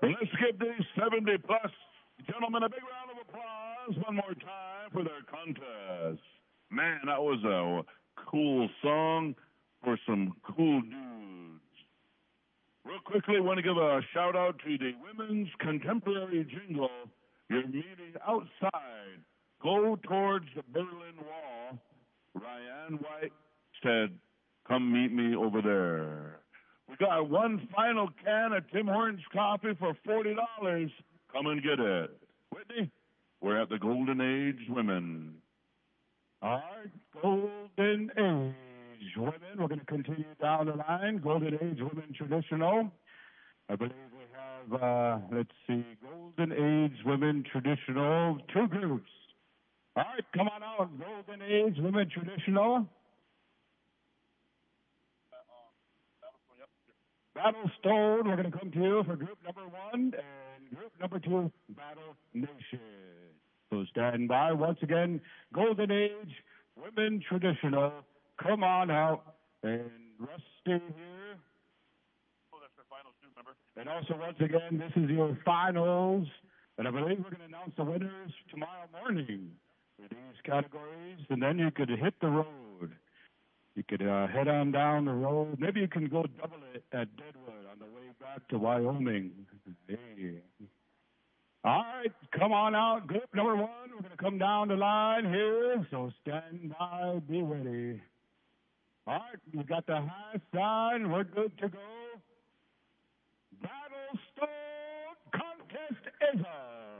Let's give these 70 plus gentlemen a big round of applause one more time for their contest. Man, that was a cool song for some cool dudes. Real quickly, want to give a shout out to the Women's Contemporary Jingle. You're meeting outside. Go towards the Berlin Wall. Ryan White said, come meet me over there. We got one final can of Tim Hortons coffee for $40. Come and get it. Whitney, we're at the Golden Age Women. All right, Golden Age Women. We're going to continue down the line. Golden Age Women Traditional. I believe we have, let's see, Golden Age Women Traditional, 2 groups. All right, come on out, Golden Age Women Traditional. Battle Stone, we're going to come to you for group number 1, and group number 2, Battle Nation. So stand by. Once again, Golden Age Women Traditional. Come on out. And Rusty here. Oh, that's for finals too, remember? And also, once again, this is your finals. And I believe we're going to announce the winners tomorrow morning for these categories. And then you could hit the road. You could head on down the road. Maybe you can go double it at Deadwood on the way back to Wyoming. Hey. All right, come on out. Group number 1, we're going to come down the line here. So stand by, be ready. All right, we got the high sign. We're good to go. Battle Stone contest is on.